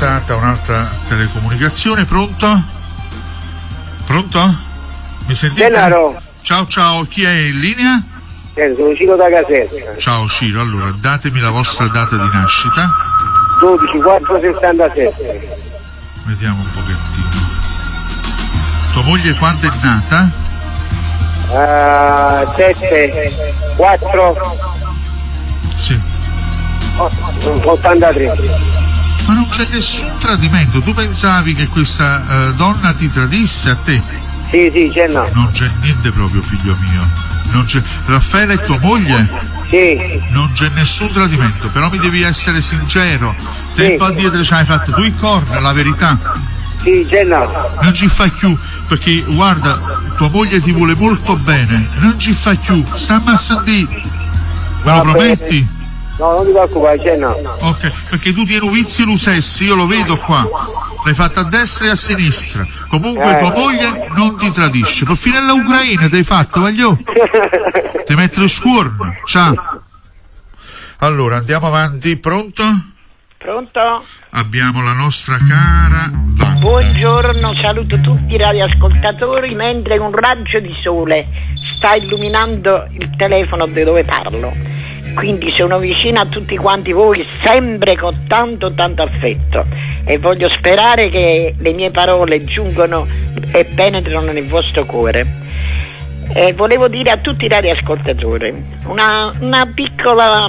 cessata un'altra telecomunicazione. Pronto? Mi sentite? Denaro. Ciao, chi è in linea? Sono Ciro da Caserta. Ciao Ciro, allora datemi la vostra data di nascita. 12/4/67. Vediamo un pochettino. Tua moglie quando è nata? 7/4/83. Sì. Ma non c'è nessun tradimento. Tu pensavi che questa donna ti tradisse a te? Sì, c'è no. Non c'è niente proprio, figlio mio. Non c'è. Raffaele è tua moglie? Sì. Non c'è nessun tradimento, però mi devi essere sincero. Tempo addietro ci hai fatto tu i corna, la verità. Sì, c'è no. Non ci fai più, perché guarda, tua moglie ti vuole molto bene. Non ci fai più, stammi a sentire. Me lo prometti? No, non ti preoccupare, c'è no. Ok, perché tu tieni vizi e lusessi, io lo vedo qua. L'hai fatta a destra e a sinistra. Comunque tua moglie non ti tradisce. Per finire l'Ucraina ti hai fatto, voglio? Ti metti lo scuorno. Ciao. Allora, andiamo avanti. Pronto? Pronto? Abbiamo la nostra cara Wanda. Buongiorno, saluto tutti i radioascoltatori mentre un raggio di sole sta illuminando il telefono da dove parlo. Quindi sono vicina a tutti quanti voi sempre con tanto affetto e voglio sperare che le mie parole giungono e penetrano nel vostro cuore. E volevo dire a tutti i radioascoltatori una piccola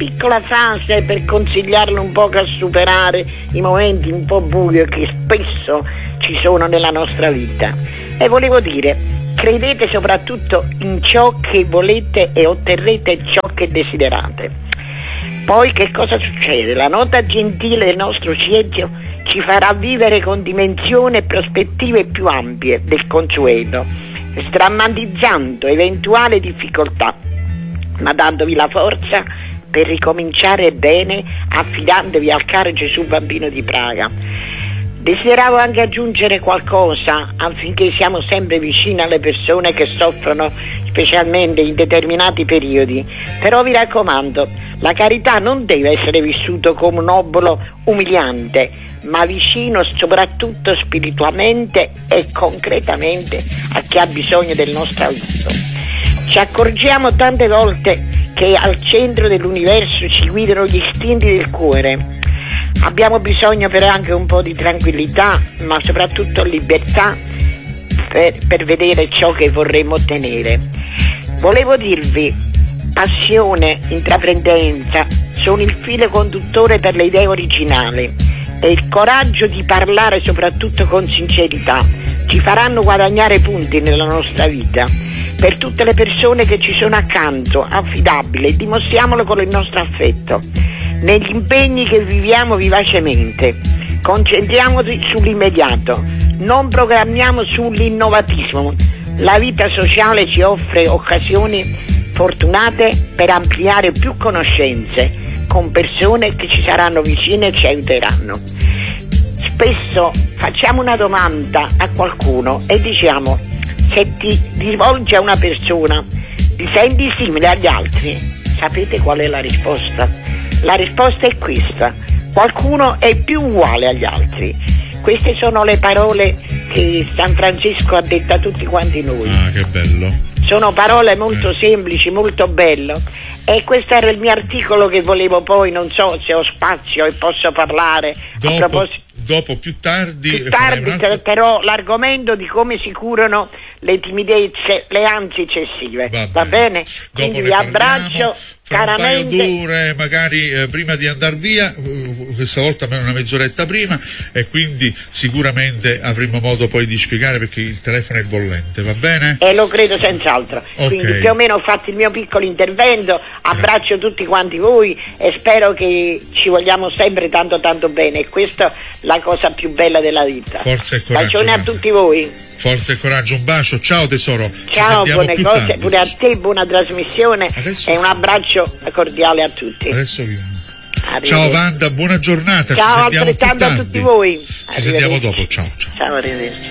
frase per consigliarlo un po' a superare i momenti un po' bui che spesso ci sono nella nostra vita. E volevo dire: credete soprattutto in ciò che volete e otterrete ciò che desiderate. Poi che cosa succede? La nota gentile del nostro cielo ci farà vivere con dimensioni e prospettive più ampie del consueto, strammatizzando eventuali difficoltà, ma dandovi la forza per ricominciare bene, affidandovi al caro Gesù Bambino di Praga. Desideravo anche aggiungere qualcosa affinché siamo sempre vicini alle persone che soffrono, specialmente in determinati periodi. Però vi raccomando, la carità non deve essere vissuta come un obolo umiliante, ma vicino soprattutto spiritualmente e concretamente a chi ha bisogno del nostro aiuto. Ci accorgiamo tante volte che al centro dell'universo ci guidano gli istinti del cuore. Abbiamo bisogno però anche un po' di tranquillità, ma soprattutto libertà per vedere ciò che vorremmo ottenere. Volevo dirvi, passione, intraprendenza sono il filo conduttore per le idee originali e il coraggio di parlare soprattutto con sincerità ci faranno guadagnare punti nella nostra vita. Per tutte le persone che ci sono accanto, affidabili, dimostriamolo con il nostro affetto. Negli impegni che viviamo vivacemente, concentriamoci sull'immediato, non programmiamo sull'innovatismo. La vita sociale ci offre occasioni fortunate per ampliare più conoscenze con persone che ci saranno vicine e ci aiuteranno. Spesso facciamo una domanda a qualcuno e diciamo: se ti rivolgi a una persona, ti senti simile agli altri? Sapete qual è la risposta? La risposta è questa: qualcuno è più uguale agli altri. Queste sono le parole che San Francisco ha detto a tutti quanti noi. Ah, che bello. Sono parole molto semplici, molto belle. E questo era il mio articolo che volevo poi, non so se ho spazio e posso parlare a proposito. Dopo, più tardi però l'argomento di come si curano le timidezze, le ansie eccessive. Va bene? Quindi vi abbraccio caramente. Un paio d'ore, magari prima di andare via, questa volta almeno una mezz'oretta prima, e quindi sicuramente avremo modo poi di spiegare, perché il telefono è bollente, va bene? Lo credo senz'altro. Okay. Quindi più o meno ho fatto il mio piccolo intervento, abbraccio tutti quanti voi e spero che ci vogliamo sempre tanto bene, e questa è la cosa più bella della vita. Forza e coraggio. Bacione a tutti voi. Forza e coraggio, un bacio, ciao tesoro. Ciao, buone cose, pure a te, buona trasmissione e un abbraccio cordiale a tutti. Adesso vi... Ciao Wanda, buona giornata. Ciao, altrettanto a tutti voi. Ci sentiamo dopo, ciao. Ciao, arrivederci.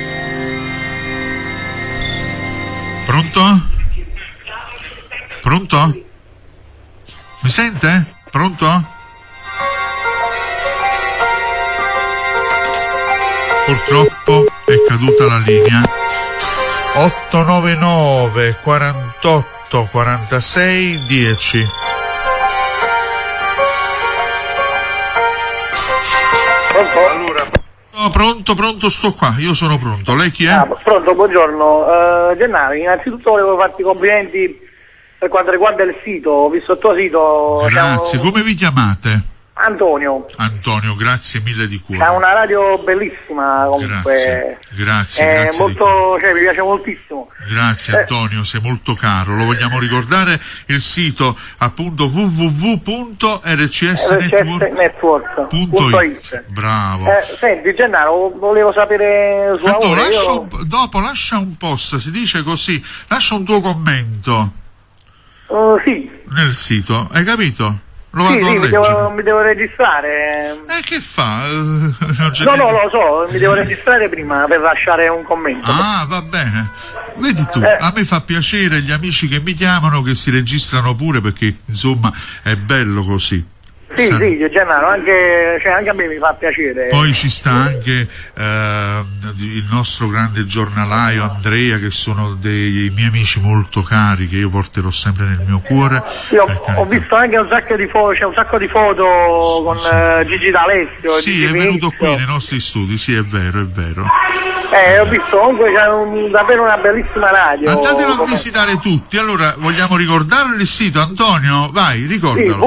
Pronto? Pronto? Mi sente? Pronto? Purtroppo è caduta la linea. 899 48 46 10. Pronto? Pronto, sto qua, io sono pronto. Lei chi è? Pronto, buongiorno. Gennaro, innanzitutto volevo farti i complimenti per quanto riguarda il sito. Ho visto il tuo sito. Grazie, come vi chiamate? Antonio, grazie mille di cuore. è una radio bellissima comunque. Grazie. Molto, mi piace moltissimo. Grazie Antonio, sei molto caro. Lo vogliamo ricordare il sito appunto www.rcsnetwork.it. Bravo. Senti Gennaro, volevo sapere su lascia un post, si dice così, lascia un tuo commento. Sì. Nel sito, hai capito? Lo vado a mi leggere. mi devo registrare. Che fa? No, lo so, mi devo registrare prima per lasciare un commento. Ah, va bene. Vedi tu, a me fa piacere gli amici che mi chiamano che si registrano pure, perché insomma è bello così. Sì, Gennaro, anche a me mi fa piacere. Poi ci sta anche il nostro grande giornalaio Andrea, che sono dei miei amici molto cari, che io porterò sempre nel mio cuore. Io ho visto anche un sacco di foto, c'è un sacco di foto con Gigi D'Alessio. Sì, Gigi è venuto Pinizio. qui nei nostri studi, sì, è vero. Ho visto, comunque c'è davvero una bellissima radio. Andatelo a visitare tutti. Allora, vogliamo ricordare il sito, Antonio? Vai, ricordalo. Sì,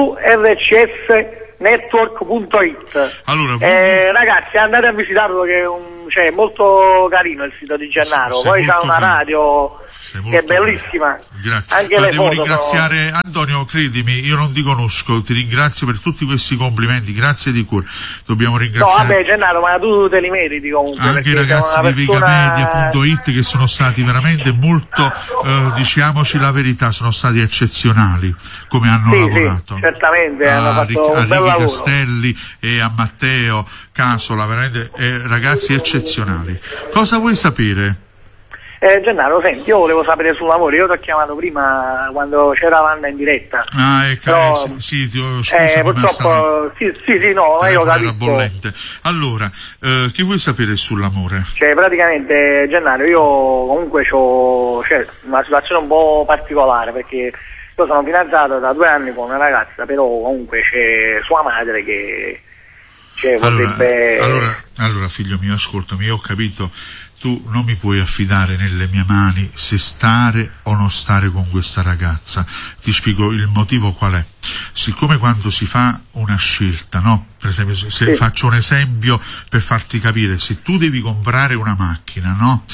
www.rcsnetwork.it. Allora, ragazzi, andate a visitarlo, che è molto carino il sito di Gennaro. Poi c'ha una radio che è bellissima. Grazie. Anche le devo foto ringraziare Antonio, credimi, io non ti conosco, ti ringrazio per tutti questi complimenti, grazie di cuore. Dobbiamo ringraziare. No, vabbè Gennaro, ma tu te li meriti comunque. Anche i ragazzi di Vegamedia.it, che sono stati veramente molto, diciamoci la verità, sono stati eccezionali come hanno lavorato. Sì, certamente, hanno fatto un bel Ricky lavoro. Castelli e a Matteo Casola, veramente ragazzi eccezionali. Cosa vuoi sapere? Gennaro, senti, io volevo sapere sul lavoro. Io ti ho chiamato prima quando c'era Vanna in diretta. Ecco, scusami, purtroppo io capisco. bollente. Allora, che vuoi sapere sull'amore? Praticamente, Gennaro, io comunque ho una situazione un po' particolare, perché io sono fidanzato da 2 anni con una ragazza, però comunque c'è sua madre che vorrebbe... Allora, figlio mio, ascoltami, io ho capito. Tu non mi puoi affidare nelle mie mani se stare o non stare con questa ragazza. Ti spiego il motivo qual è. Siccome quando si fa una scelta, no? Per esempio, se faccio un esempio per farti capire, se tu devi comprare una macchina, no?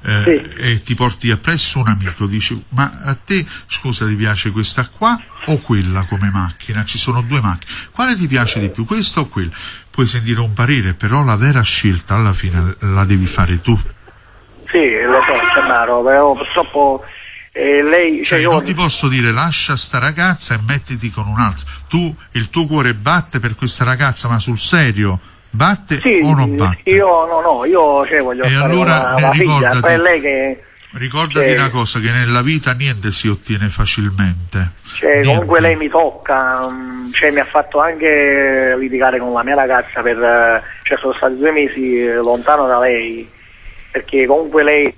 E ti porti appresso un amico, dici, ma a te, scusa, ti piace questa qua o quella come macchina? Ci sono 2 macchine. Quale ti piace di più, questa o quella? Puoi sentire un parere, però la vera scelta alla fine la devi fare tu. Sì, lo so, Gennaro, però purtroppo lei... non ti posso dire lascia sta ragazza e mettiti con un altro. Tu, il tuo cuore batte per questa ragazza, ma sul serio, batte o non batte? Io voglio fare allora, una figlia, poi è lei che... Ricordati una cosa, che nella vita niente si ottiene facilmente. Comunque lei mi tocca, mi ha fatto anche litigare con la mia ragazza sono stati 2 mesi lontano da lei, perché comunque lei,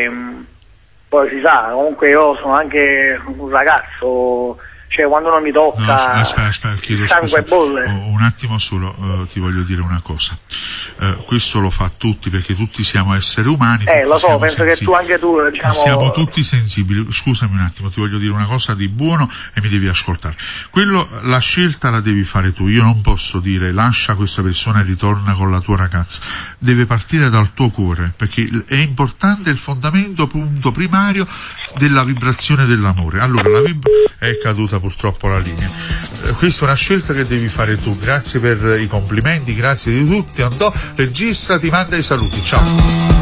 poi si sa, comunque io sono anche un ragazzo, quando non mi tocca, no, aspetta, chiedo sangue scusa, bolle. Un attimo solo, ti voglio dire una cosa. Questo lo fa tutti, perché tutti siamo esseri umani. Lo so, penso che anche tu, siamo tutti sensibili. Scusami un attimo, ti voglio dire una cosa di buono e mi devi ascoltare. La scelta la devi fare tu. Io non posso dire lascia questa persona e ritorna con la tua ragazza. Deve partire dal tuo cuore, perché è importante il fondamento, punto primario della vibrazione dell'amore. Allora, è caduta purtroppo la linea. Questa è una scelta che devi fare tu. Grazie per i complimenti, grazie di tutti. Andò, registrati, manda i saluti. Ciao.